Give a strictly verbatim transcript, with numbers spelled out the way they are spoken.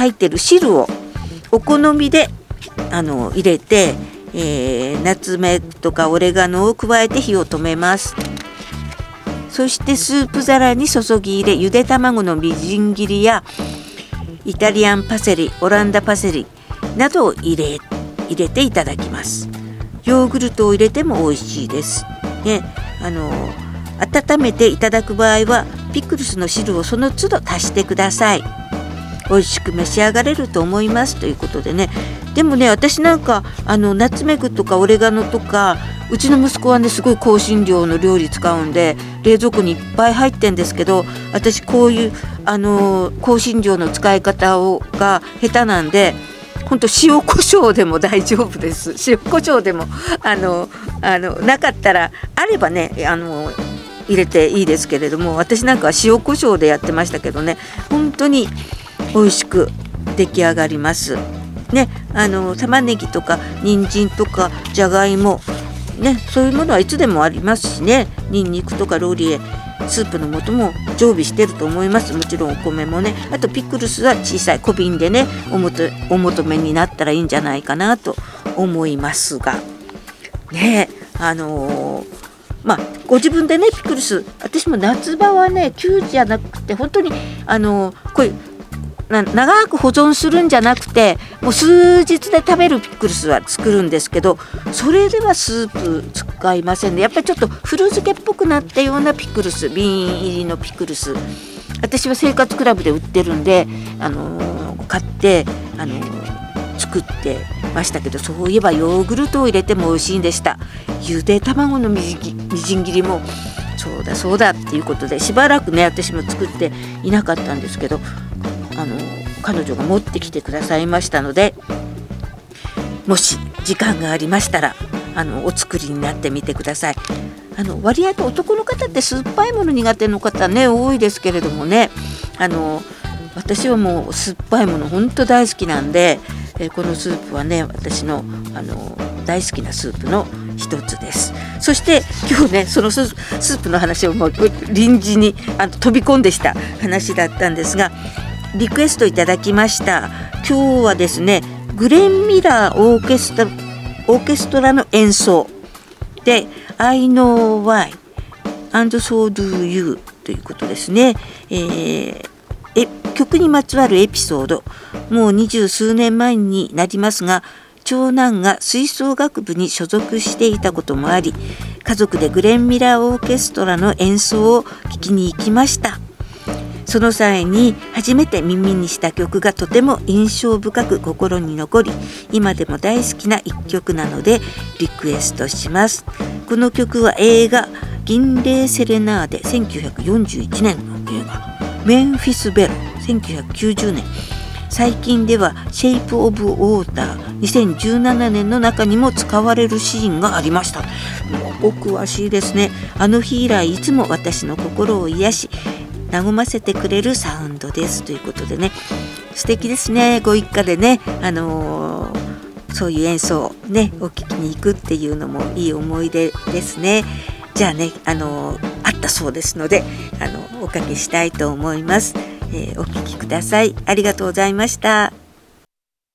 入ってる汁をお好みであの入れて、えー、ナツメグとかオレガノを加えて火を止めます。そしてスープ皿に注ぎ入れ、ゆで卵のみじん切りやイタリアンパセリ、オランダパセリなどを入れ入れていただきます。ヨーグルトを入れても美味しいです、ね、あの温めていただく場合はピクルスの汁をその都度足してください。美味しく召し上がれると思いますということでね。でもね、私なんかあのナツメグとかオレガノとか、うちの息子はねすごい香辛料の料理使うんで冷蔵庫にいっぱい入ってんですけど、私こういうあの香辛料の使い方をが下手なんで、本当塩コショウでも大丈夫です。塩コショウでもあのあのなかったらあればねあの入れていいですけれども、私なんかは塩コショウでやってましたけどね、本当に美味しく出来上がりますね。あの玉ねぎとか人参とかじゃがいもね、そういうものはいつでもありますしね。にんにくとかローリエ、スープの素も常備してると思います。もちろんお米もね。あとピクルスは小さい小瓶でね おもとお求めになったらいいんじゃないかなと思いますがね。あのー、まあご自分でねピクルス、私も夏場はね急じゃなくて本当にあのー、こういうな長く保存するんじゃなくて、もう数日で食べるピクルスは作るんですけど、それではスープ使いませんね。やっぱりちょっと古漬けっぽくなったようなピクルス、瓶入りのピクルス、私は生活クラブで売ってるんで、あのー、買って、あのー、作ってましたけど、そういえばヨーグルトを入れても美味しいんでした。ゆで卵のみじみじん切りもそうだそうだっていうことで、しばらくね私も作っていなかったんですけど、あの彼女が持ってきてくださいましたので、もし時間がありましたらあのお作りになってみてください。あの割合と男の方って酸っぱいもの苦手の方ね多いですけれどもね、あの私はもう酸っぱいもの本当大好きなんで、えこのスープはね私の、あの大好きなスープの一つです。そして今日ねそのスープの話をもう臨時にあの飛び込んでした話だったんですが、リクエストいただきました。今日はですねグレン・ミラーオーケストラ、オーケストラの演奏で I know why and so do you ということですね。えー、え曲にまつわるエピソード、もう二十数年前になりますが、長男が吹奏楽部に所属していたこともあり、家族でグレン・ミラーオーケストラの演奏を聴きに行きました。その際に初めて耳にした曲がとても印象深く心に残り、今でも大好きな一曲なのでリクエストします。この曲は映画銀嶺セレナーデせんきゅうひゃくよんじゅういちねんの映画、メンフィスベロせんきゅうひゃくきゅうじゅうねん、最近ではシェイプオブウォーターにせんじゅうななねんの中にも使われるシーンがありました。もうお詳しいですね。あの日以来いつも私の心を癒し和ませてくれるサウンドですということでね、素敵ですね。ご一家でね、あのー、そういう演奏をねお聴きに行くっていうのもいい思い出ですね。じゃあね、あのー、あったそうですので、あのおかけしたいと思います。えー、お聴きください。ありがとうございました。